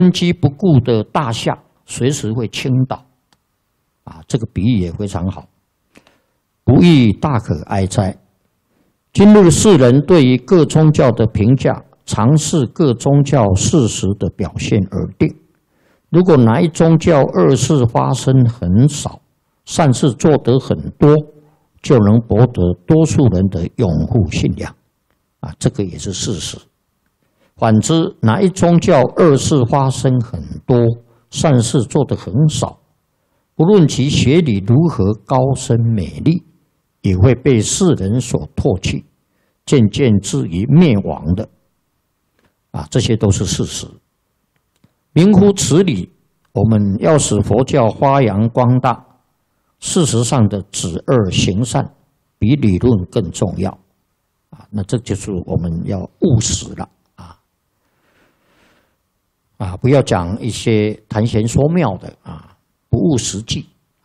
根基不固的大厦随时会倾倒，这个比喻也非常好。不义大可哀哉。今日世人对于各宗教的评价，常视各宗教事实的表现而定。如果哪一宗教恶事发生很少，善事做得很多，就能博得多数人的拥护信仰，这个也是事实。反之，哪一宗教恶事发生很多，善事做得很少，不论其学理如何高深美丽，也会被世人所唾弃，渐渐至于灭亡的。这些都是事实。明乎此理，我们要使佛教发扬光大，事实上的止恶行善比理论更重要。那这就是我们要务实了。不要讲一些谈玄说妙的不务实际。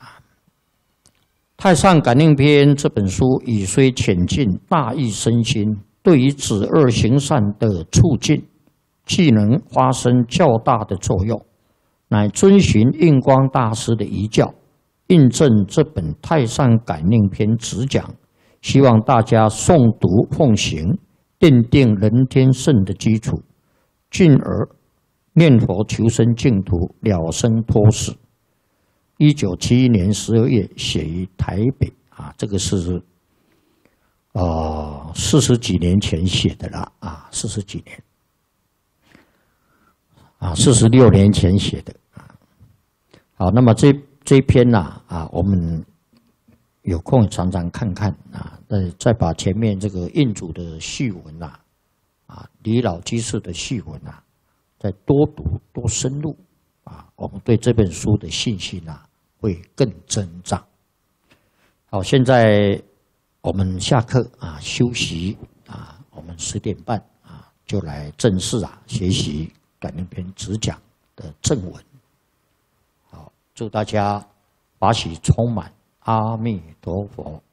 太上感应篇这本书语虽浅近，大义深心，对于止恶行善的促进，既能发生较大的作用，乃遵循印光大师的遗教，印证这本太上感应篇直讲，希望大家诵读奉行，奠定人天圣的基础，进而念佛求生净土，了生脱死。1971年12月写于台北这个是40几年前写的了40几年46年前写的好，那么这一篇我们有空常常看看再把前面这个印祖的序文李老居士的序文再多读多深入我们对这本书的信心会更增长。好，现在我们下课休息我们10点半就来正式学习感应篇直讲的正文。好，祝大家法喜充满，阿弥陀佛。